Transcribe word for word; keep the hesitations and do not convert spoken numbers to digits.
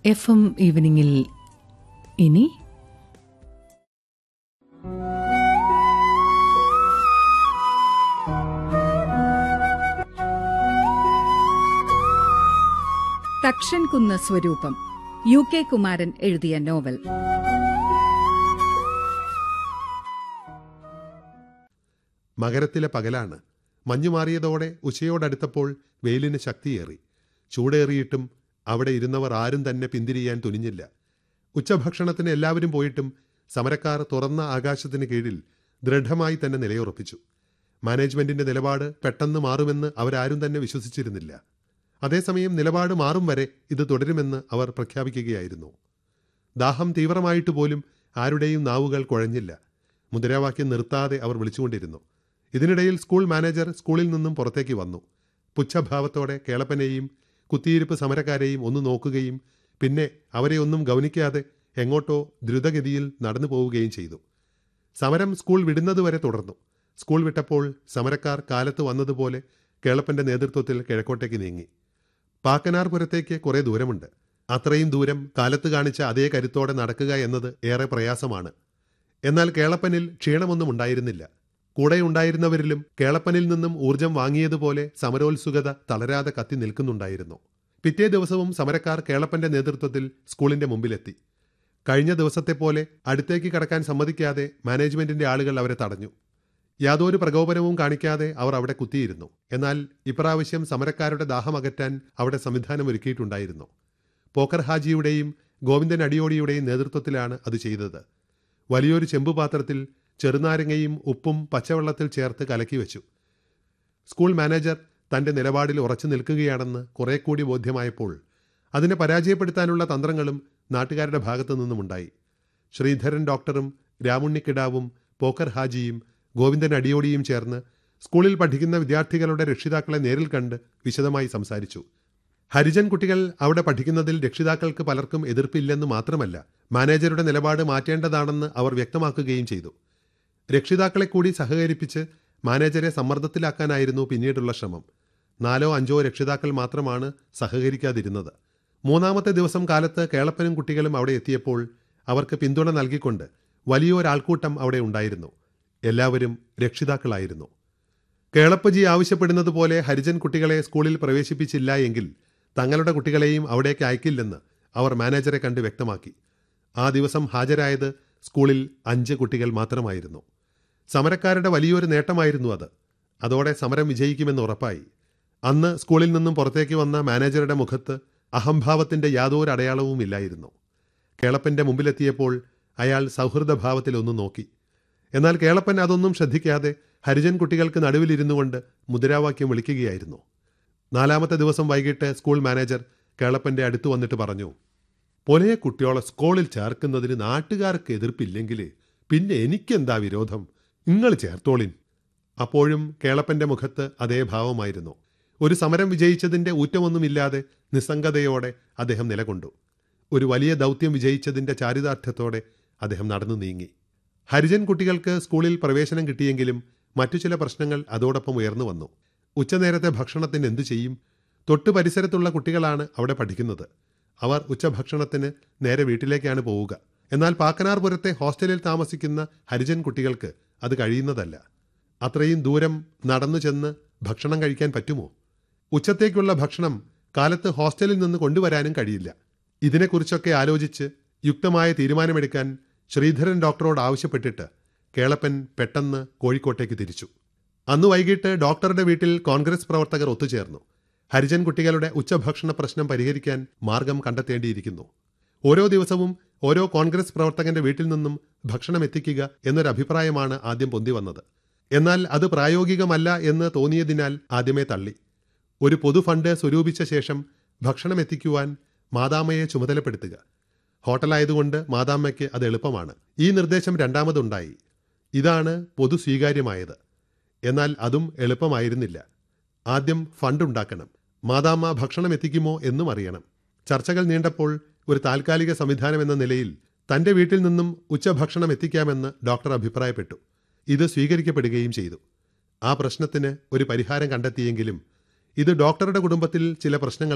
F M ഈവനിങ്ങിൽ ഇനി തക്ഷൻകുന്ന് സ്വരൂപം, U K Kumaran എഴുതിയ നോവൽ. മകരത്തിലെ പകലാണ്. മഞ്ഞുമാറിയതോടെ ഉച്ചയോടടുത്തപ്പോൾ വെയിലിന് ശക്തിയേറി. ചൂടേറിയിട്ടും അവിടെ ഇരുന്നവർ ആരും തന്നെ പിന്തിരിയാൻ തുനിഞ്ഞില്ല. ഉച്ചഭക്ഷണത്തിന് എല്ലാവരും പോയിട്ടും സമരക്കാർ തുറന്ന ആകാശത്തിന് കീഴിൽ ദൃഢമായി തന്നെ നിലയുറപ്പിച്ചു. മാനേജ്മെന്റിന്റെ നിലപാട് പെട്ടെന്ന് മാറുമെന്ന് അവരാരും തന്നെ വിശ്വസിച്ചിരുന്നില്ല. അതേസമയം നിലപാട് മാറും വരെ ഇത് തുടരുമെന്ന് അവർ പ്രഖ്യാപിക്കുകയായിരുന്നു. ദാഹം തീവ്രമായിട്ട് പോലും ആരുടെയും നാവുകൾ കുഴഞ്ഞില്ല. മുദ്രാവാക്യം നിർത്താതെ അവർ വിളിച്ചുകൊണ്ടിരുന്നു. ഇതിനിടയിൽ സ്കൂൾ മാനേജർ സ്കൂളിൽ നിന്നും പുറത്തേക്ക് വന്നു. പുച്ഛഭാവത്തോടെ കേളപ്പനെയും കുത്തിയിരിപ്പ് സമരക്കാരെയും ഒന്ന് നോക്കുകയും പിന്നെ അവരെ ഒന്നും ഗൗനിക്കാതെ എങ്ങോട്ടോ ദ്രുതഗതിയിൽ നടന്നു പോവുകയും ചെയ്തു. സമരം സ്കൂൾ വിടുന്നതുവരെ തുടർന്നു. സ്കൂൾ വിട്ടപ്പോൾ സമരക്കാർ കാലത്ത് വന്നതുപോലെ കേളപ്പന്റെ നേതൃത്വത്തിൽ കിഴക്കോട്ടേക്ക് നീങ്ങി. പാക്കനാർപുരത്തേക്ക് കുറെ ദൂരമുണ്ട്. അത്രയും ദൂരം കാലത്ത് കാണിച്ച അതേ കരുത്തോടെ നടക്കുക എന്നത് ഏറെ പ്രയാസമാണ്. എന്നാൽ കേളപ്പനിൽ ക്ഷീണമൊന്നും ഉണ്ടായിരുന്നില്ല. കൂടെയുണ്ടായിരുന്നവരിലും കേളപ്പനിൽ നിന്നും ഊർജം വാങ്ങിയതുപോലെ സമരോത്സുകത തളരാതെ കത്തി നിൽക്കുന്നുണ്ടായിരുന്നു. പിറ്റേ ദിവസവും സമരക്കാർ കേളപ്പന്റെ നേതൃത്വത്തിൽ സ്കൂളിന്റെ മുമ്പിലെത്തി. കഴിഞ്ഞ ദിവസത്തെപ്പോലെ അടുത്തേക്ക് കടക്കാൻ സമ്മതിക്കാതെ മാനേജ്മെന്റിന്റെ ആളുകൾ അവരെ തടഞ്ഞു. യാതൊരു പ്രകോപനവും കാണിക്കാതെ അവർ അവിടെ കുത്തിയിരുന്നു. എന്നാൽ ഇപ്രാവശ്യം സമരക്കാരുടെ ദാഹമകറ്റാൻ അവിടെ സംവിധാനം ഒരുക്കിയിട്ടുണ്ടായിരുന്നു. പോക്കർ ഹാജിയുടെയും ഗോവിന്ദൻ അടിയോടിയുടെയും നേതൃത്വത്തിലാണ് അത് ചെയ്തത്. വലിയൊരു ചെമ്പുപാത്രത്തിൽ ചെറുനാരങ്ങയും ഉപ്പും പച്ചവെള്ളത്തിൽ ചേർത്ത് കലക്കി വെച്ചു. സ്കൂൾ മാനേജർ തന്റെ നിലപാടിൽ ഉറച്ചു നിൽക്കുകയാണെന്ന് കുറെ കൂടി ബോധ്യമായപ്പോൾ അതിനെ പരാജയപ്പെടുത്താനുള്ള തന്ത്രങ്ങളും നാട്ടുകാരുടെ ഭാഗത്തു നിന്നുമുണ്ടായി. ശ്രീധരൻ ഡോക്ടറും രാമുണ്ണിക്കിടാവും പോക്കർ ഹാജിയും ഗോവിന്ദൻ അടിയോടിയും ചേർന്ന് സ്കൂളിൽ പഠിക്കുന്ന വിദ്യാർത്ഥികളുടെ രക്ഷിതാക്കളെ നേരിൽ കണ്ട് വിശദമായി സംസാരിച്ചു. ഹരിജൻ കുട്ടികൾ അവിടെ പഠിക്കുന്നതിൽ രക്ഷിതാക്കൾക്ക് പലർക്കും എതിർപ്പില്ലെന്ന് മാത്രമല്ല, മാനേജറുടെ നിലപാട് മാറ്റേണ്ടതാണെന്ന് അവർ വ്യക്തമാക്കുകയും ചെയ്തു. രക്ഷിതാക്കളെ കൂടി സഹകരിപ്പിച്ച് മാനേജരെ സമ്മർദ്ദത്തിലാക്കാനായിരുന്നു പിന്നീടുള്ള ശ്രമം. നാലോ അഞ്ചോ രക്ഷിതാക്കൾ മാത്രമാണ് സഹകരിക്കാതിരുന്നത്. മൂന്നാമത്തെ ദിവസം കാലത്ത് കേളപ്പനും കുട്ടികളും അവിടെ എത്തിയപ്പോൾ അവർക്ക് പിന്തുണ നൽകിക്കൊണ്ട് വലിയൊരാൾക്കൂട്ടം അവിടെ ഉണ്ടായിരുന്നു. എല്ലാവരും രക്ഷിതാക്കളായിരുന്നു. കേളപ്പജി ആവശ്യപ്പെടുന്നത് പോലെ ഹരിജൻ കുട്ടികളെ സ്കൂളിൽ പ്രവേശിപ്പിച്ചില്ല എങ്കിൽ തങ്ങളുടെ കുട്ടികളെയും അവിടേക്ക് അയക്കില്ലെന്ന് അവർ മാനേജറെ കണ്ട് വ്യക്തമാക്കി. ആ ദിവസം ഹാജരായത് സ്കൂളിൽ അഞ്ച് കുട്ടികൾ മാത്രമായിരുന്നു. സമരക്കാരുടെ വലിയൊരു നേട്ടമായിരുന്നു അത്. അതോടെ സമരം വിജയിക്കുമെന്ന് ഉറപ്പായി. അന്ന് സ്കൂളിൽ നിന്നും പുറത്തേക്ക് വന്ന മാനേജറുടെ മുഖത്ത് അഹംഭാവത്തിന്റെ യാതൊരു അടയാളവുമില്ലായിരുന്നു. കേളപ്പന്റെ മുമ്പിലെത്തിയപ്പോൾ അയാൾ സൗഹൃദഭാവത്തിലൊന്നു നോക്കി. എന്നാൽ കേളപ്പൻ അതൊന്നും ശ്രദ്ധിക്കാതെ ഹരിജൻ കുട്ടികൾക്ക് നടുവിലിരുന്നു കൊണ്ട് മുദ്രാവാക്യം വിളിക്കുകയായിരുന്നു. നാലാമത്തെ ദിവസം വൈകിട്ട് സ്കൂൾ മാനേജർ കേളപ്പന്റെ അടുത്തു വന്നിട്ട് പറഞ്ഞു, "പൊലയെ കുട്ടിയോളെ സ്കൂളിൽ ചേർക്കുന്നതിന് നാട്ടുകാർക്ക് എതിർപ്പില്ലെങ്കിൽ പിന്നെ എനിക്കെന്താ വിരോധം? നിങ്ങൾ ചേർത്തോളിൻ." അപ്പോഴും കേളപ്പന്റെ മുഖത്ത് അതേ ഭാവമായിരുന്നു. ഒരു സമരം വിജയിച്ചതിന്റെ ഊറ്റമൊന്നുമില്ലാതെ നിസ്സംഗതയോടെ അദ്ദേഹം നിലകൊണ്ടു. ഒരു വലിയ ദൗത്യം വിജയിച്ചതിന്റെ ചാരിതാർത്ഥ്യത്തോടെ അദ്ദേഹം നടന്നു നീങ്ങി. ഹരിജൻ കുട്ടികൾക്ക് സ്കൂളിൽ പ്രവേശനം കിട്ടിയെങ്കിലും മറ്റു ചില പ്രശ്നങ്ങൾ അതോടൊപ്പം ഉയർന്നു വന്നു. ഉച്ചനേരത്തെ ഭക്ഷണത്തിന് എന്തു ചെയ്യും? തൊട്ടു പരിസരത്തുള്ള കുട്ടികളാണ് അവിടെ പഠിക്കുന്നത്. അവർ ഉച്ചഭക്ഷണത്തിന് നേരെ വീട്ടിലേക്കാണ് പോവുക. എന്നാൽ പാക്കനാർപുരത്തെ ഹോസ്റ്റലിൽ താമസിക്കുന്ന ഹരിജൻ കുട്ടികൾക്ക് അത് കഴിയുന്നതല്ല. അത്രയും ദൂരം നടന്നു ചെന്ന് ഭക്ഷണം കഴിക്കാൻ പറ്റുമോ? ഉച്ചത്തേക്കുള്ള ഭക്ഷണം കാലത്ത് ഹോസ്റ്റലിൽ നിന്ന് കൊണ്ടുവരാനും കഴിയില്ല. ഇതിനെക്കുറിച്ചൊക്കെ ആലോചിച്ച് യുക്തമായ തീരുമാനമെടുക്കാൻ ശ്രീധരൻ ഡോക്ടറോട് ആവശ്യപ്പെട്ടിട്ട് കേളപ്പൻ പെട്ടെന്ന് കോഴിക്കോട്ടേക്ക് തിരിച്ചു. അന്ന് വൈകിട്ട് ഡോക്ടറുടെ വീട്ടിൽ കോൺഗ്രസ് പ്രവർത്തകർ ഒത്തുചേർന്നു. ഹരിജൻ കുട്ടികളുടെ ഉച്ചഭക്ഷണ പ്രശ്നം പരിഹരിക്കാൻ മാർഗം കണ്ടെത്തേണ്ടിയിരിക്കുന്നു. ഓരോ ദിവസവും ഓരോ കോൺഗ്രസ് പ്രവർത്തകന്റെ വീട്ടിൽ നിന്നും ഭക്ഷണം എത്തിക്കുക എന്നൊരഭിപ്രായമാണ് ആദ്യം പൊന്തി വന്നത്. എന്നാൽ അത് പ്രായോഗികമല്ല എന്ന് തോന്നിയതിനാൽ ആദ്യമേ തള്ളി. ഒരു പൊതു ഫണ്ട് സ്വരൂപിച്ച ശേഷം ഭക്ഷണം എത്തിക്കുവാൻ മാതാമ്മയെ ചുമതലപ്പെടുത്തുക. ഹോട്ടലായതുകൊണ്ട് മാതാമ്മയ്ക്ക് അത് എളുപ്പമാണ്. ഈ നിർദ്ദേശം രണ്ടാമതുണ്ടായി. ഇതാണ് പൊതു സ്വീകാര്യമായത്. എന്നാൽ അതും എളുപ്പമായിരുന്നില്ല. ആദ്യം ഫണ്ടുണ്ടാക്കണം. മാതാമ്മ ഭക്ഷണം എത്തിക്കുമോ എന്നും അറിയണം. ചർച്ചകൾ നീണ്ടപ്പോൾ ഒരു താൽക്കാലിക സംവിധാനം എന്ന നിലയിൽ തന്റെ വീട്ടിൽ നിന്നും ഉച്ചഭക്ഷണം എത്തിക്കാമെന്ന് ഡോക്ടർ അഭിപ്രായപ്പെട്ടു. ഇത് സ്വീകരിക്കപ്പെടുകയും ചെയ്തു. ആ പ്രശ്നത്തിന് ഒരു പരിഹാരം കണ്ടെത്തിയെങ്കിലും ഇത് ഡോക്ടറുടെ കുടുംബത്തിൽ ചില പ്രശ്നങ്ങൾ